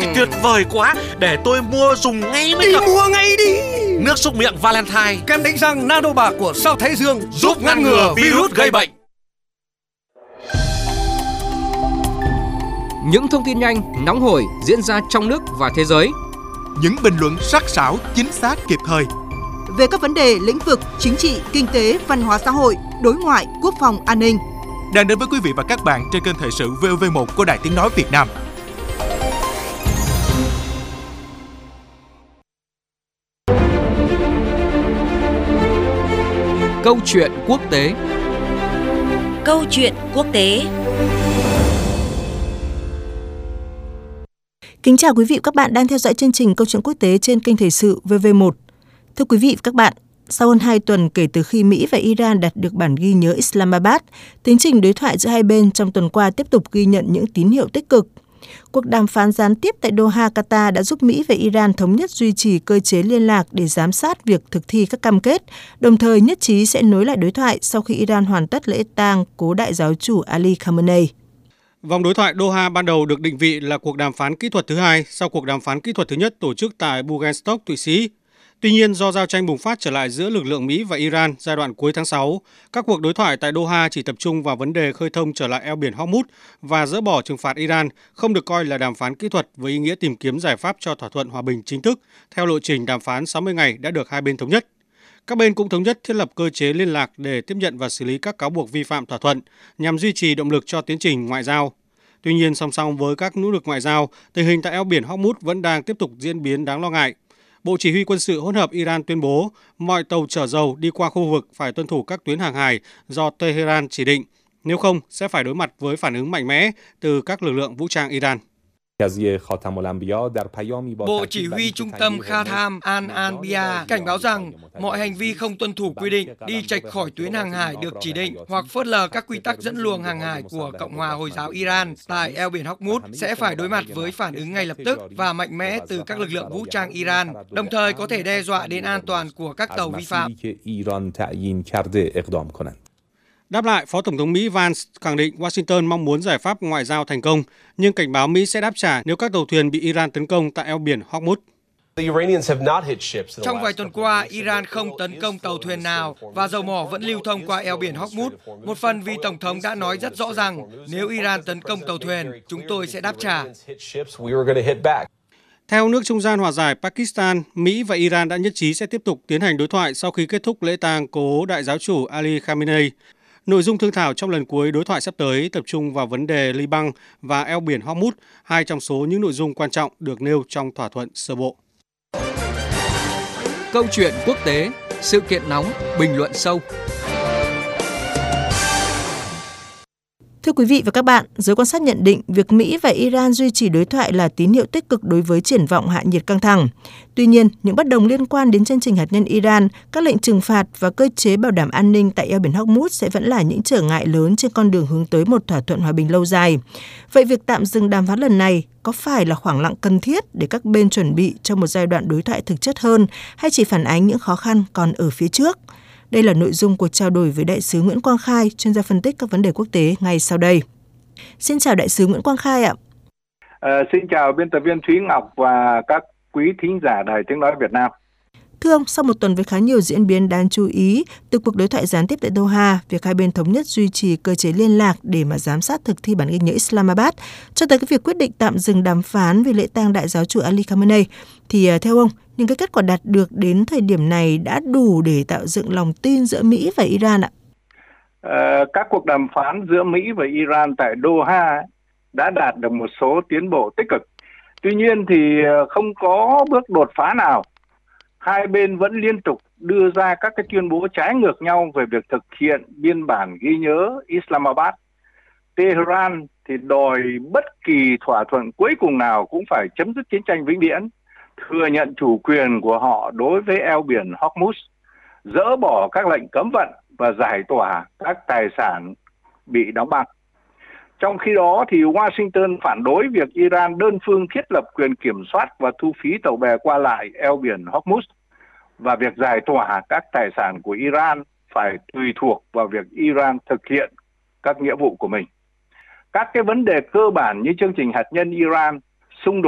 Tuyệt vời quá, để tôi mua dùng ngay mới được. Đi mua ngay đi. Nước súc miệng Valentine, kem đánh răng Nano Bạc của Sao Thái Dương giúp ngăn ngừa virus gây bệnh. Những thông tin nhanh, nóng hổi diễn ra trong nước và thế giới. Những bình luận sắc sảo, chính xác, kịp thời. Về các vấn đề lĩnh vực chính trị, kinh tế, văn hóa xã hội, đối ngoại, quốc phòng, an ninh. Đang đến với quý vị và các bạn trên kênh Thời sự VOV1 của Đài Tiếng nói Việt Nam. Câu chuyện quốc tế. Câu chuyện quốc tế. Kính chào quý vị và các bạn đang theo dõi chương trình Câu chuyện quốc tế trên kênh Thời sự VV1. Thưa quý vị và các bạn, sau hơn 2 tuần kể từ khi Mỹ và Iran đạt được bản ghi nhớ Islamabad, tiến trình đối thoại giữa hai bên trong tuần qua tiếp tục ghi nhận những tín hiệu tích cực. Cuộc đàm phán gián tiếp tại Doha, Qatar đã giúp Mỹ và Iran thống nhất duy trì cơ chế liên lạc để giám sát việc thực thi các cam kết, đồng thời nhất trí sẽ nối lại đối thoại sau khi Iran hoàn tất lễ tang cố đại giáo chủ Ali Khamenei. Vòng đối thoại Doha ban đầu được định vị là cuộc đàm phán kỹ thuật thứ hai sau cuộc đàm phán kỹ thuật thứ nhất tổ chức tại Bugenstock, Thụy Sĩ. Tuy nhiên, do giao tranh bùng phát trở lại giữa lực lượng Mỹ và Iran giai đoạn cuối tháng 6, các cuộc đối thoại tại Doha chỉ tập trung vào vấn đề khơi thông trở lại eo biển Hormuz và dỡ bỏ trừng phạt Iran, không được coi là đàm phán kỹ thuật với ý nghĩa tìm kiếm giải pháp cho thỏa thuận hòa bình chính thức theo lộ trình đàm phán 60 ngày đã được hai bên thống nhất. Các bên cũng thống nhất thiết lập cơ chế liên lạc để tiếp nhận và xử lý các cáo buộc vi phạm thỏa thuận nhằm duy trì động lực cho tiến trình ngoại giao. Tuy nhiên, song song với các nỗ lực ngoại giao, tình hình tại eo biển Hormuz vẫn đang tiếp tục diễn biến đáng lo ngại. Bộ Chỉ huy quân sự hỗn hợp Iran tuyên bố mọi tàu chở dầu đi qua khu vực phải tuân thủ các tuyến hàng hải do Tehran chỉ định, nếu không sẽ phải đối mặt với phản ứng mạnh mẽ từ các lực lượng vũ trang Iran. Bộ Chỉ huy Trung tâm Khatam Al-Anbiya cảnh báo rằng mọi hành vi không tuân thủ quy định, đi chệch khỏi tuyến hàng hải được chỉ định hoặc phớt lờ các quy tắc dẫn luồng hàng hải của Cộng hòa Hồi giáo Iran tại eo biển Hormuz sẽ phải đối mặt với phản ứng ngay lập tức và mạnh mẽ từ các lực lượng vũ trang Iran, đồng thời có thể đe dọa đến an toàn của các tàu vi phạm. Đáp lại, Phó Tổng thống Mỹ Vance khẳng định Washington mong muốn giải pháp ngoại giao thành công, nhưng cảnh báo Mỹ sẽ đáp trả nếu các tàu thuyền bị Iran tấn công tại eo biển Hormuz. Trong vài tuần qua, Iran không tấn công tàu thuyền nào và dầu mỏ vẫn lưu thông qua eo biển Hormuz. Một phần vì Tổng thống đã nói rất rõ rằng nếu Iran tấn công tàu thuyền, chúng tôi sẽ đáp trả. Theo nước trung gian hòa giải Pakistan, Mỹ và Iran đã nhất trí sẽ tiếp tục tiến hành đối thoại sau khi kết thúc lễ tang cố đại giáo chủ Ali Khamenei. Nội dung thương thảo trong lần cuối đối thoại sắp tới tập trung vào vấn đề Liban và eo biển Hormuz, hai trong số những nội dung quan trọng được nêu trong thỏa thuận sơ bộ. Câu chuyện quốc tế, sự kiện nóng, bình luận sâu. Thưa quý vị và các bạn, giới quan sát nhận định việc Mỹ và Iran duy trì đối thoại là tín hiệu tích cực đối với triển vọng hạ nhiệt căng thẳng. Tuy nhiên, những bất đồng liên quan đến chương trình hạt nhân Iran, các lệnh trừng phạt và cơ chế bảo đảm an ninh tại eo biển Hormuz sẽ vẫn là những trở ngại lớn trên con đường hướng tới một thỏa thuận hòa bình lâu dài. Vậy việc tạm dừng đàm phán lần này có phải là khoảng lặng cần thiết để các bên chuẩn bị cho một giai đoạn đối thoại thực chất hơn hay chỉ phản ánh những khó khăn còn ở phía trước? Đây là nội dung cuộc trao đổi với Đại sứ Nguyễn Quang Khai, chuyên gia phân tích các vấn đề quốc tế ngay sau đây. Xin chào Đại sứ Nguyễn Quang Khai ạ. Xin chào biên tập viên Thúy Ngọc và các quý thính giả Đài Tiếng nói Việt Nam. Thưa ông, sau một tuần với khá nhiều diễn biến đáng chú ý từ cuộc đối thoại gián tiếp tại Doha, việc hai bên thống nhất duy trì cơ chế liên lạc để mà giám sát thực thi bản ghi nhớ Islamabad, cho tới cái việc quyết định tạm dừng đàm phán về lễ tang đại giáo chủ Ali Khamenei, thì theo ông, những cái kết quả đạt được đến thời điểm này đã đủ để tạo dựng lòng tin giữa Mỹ và Iran ạ? Các cuộc đàm phán giữa Mỹ và Iran tại Doha đã đạt được một số tiến bộ tích cực. Tuy nhiên thì không có bước đột phá nào. Hai bên vẫn liên tục đưa ra các cái tuyên bố trái ngược nhau về việc thực hiện biên bản ghi nhớ Islamabad. Tehran thì đòi bất kỳ thỏa thuận cuối cùng nào cũng phải chấm dứt chiến tranh vĩnh viễn, thừa nhận chủ quyền của họ đối với eo biển Hormuz, dỡ bỏ các lệnh cấm vận và giải tỏa các tài sản bị đóng băng. Trong khi đó thì Washington phản đối việc Iran đơn phương thiết lập quyền kiểm soát và thu phí tàu bè qua lại eo biển Hormuz, và việc giải tỏa các tài sản của Iran phải tùy thuộc vào việc Iran thực hiện các nghĩa vụ của mình. Các cái vấn đề cơ bản như chương trình hạt nhân Iran, xung đột